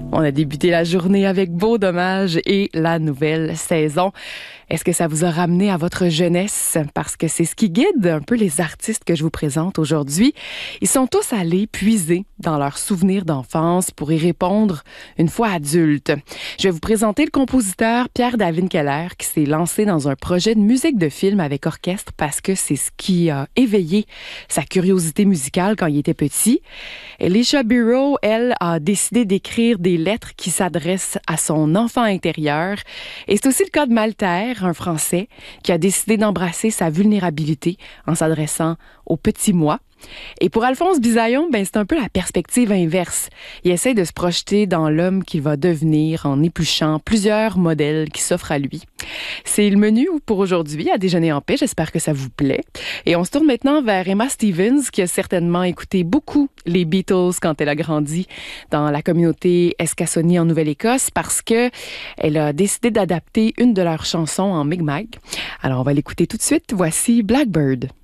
On a débuté la journée avec Beau Dommage et la nouvelle saison. Est-ce que ça vous a ramené à votre jeunesse? Parce que c'est ce qui guide un peu les artistes que je vous présente aujourd'hui. Ils sont tous allés puiser dans leurs souvenirs d'enfance pour y répondre une fois adultes. Je vais vous présenter le compositeur Pierre-David Keller qui s'est lancé dans un projet de musique de film avec orchestre parce que c'est ce qui a éveillé sa curiosité musicale quand il était petit. Elisha Bureau, elle, a décidé d'écrire des lettres qui s'adressent à son enfant intérieur. Et c'est aussi le cas de Malter, un Français, qui a décidé d'embrasser sa vulnérabilité en s'adressant au petit moi. Et pour Alphonse Bisaillon, c'est un peu la perspective inverse. Il essaie de se projeter dans l'homme qu'il va devenir en épluchant plusieurs modèles qui s'offrent à lui. C'est le menu pour aujourd'hui à Déjeuner en paix. J'espère que ça vous plaît. Et on se tourne maintenant vers Emma Stevens, qui a certainement écouté beaucoup les Beatles quand elle a grandi dans la communauté Escassonie en Nouvelle-Écosse parce que elle a décidé d'adapter une de leurs chansons en Mi'kmaq. Alors, on va l'écouter tout de suite. Voici Blackbird.